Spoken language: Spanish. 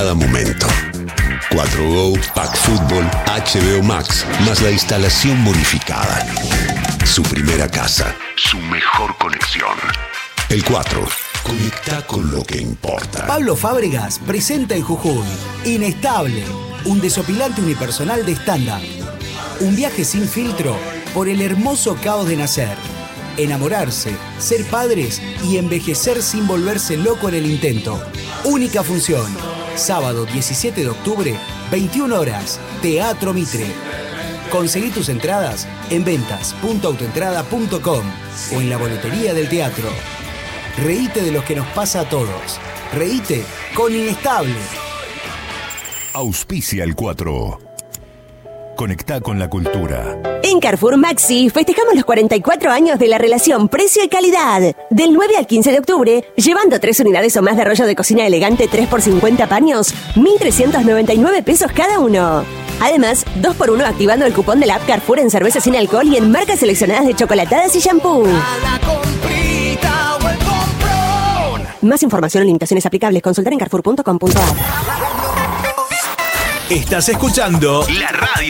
cada momento. 4Go, Pack Fútbol, HBO Max, más la instalación bonificada. Su primera casa, su mejor conexión. El 4. Conecta con lo que importa. Pablo Fábregas presenta en Jujuy Inestable, un desopilante unipersonal de stand-up. Un viaje sin filtro por el hermoso caos de nacer, enamorarse, ser padres y envejecer sin volverse loco en el intento. Única función, sábado 17 de octubre, 21 horas, Teatro Mitre. Conseguí tus entradas en ventas.autoentrada.com o en la boletería del teatro. Reíte de lo que nos pasa a todos. Reíte con Inestable. Auspicia el 4. Conecta con la cultura. En Carrefour Maxi festejamos los 44 años de la relación precio y calidad. Del 9 al 15 de octubre, llevando 3 unidades o más de rollo de cocina elegante 3 por 50 paños, 1.399 pesos cada uno. Además, 2x1 activando el cupón de la app Carrefour en cerveza sin alcohol y en marcas seleccionadas de chocolatadas y shampoo. Más información o limitaciones aplicables, consultar en carrefour.com.ar. Estás escuchando la radio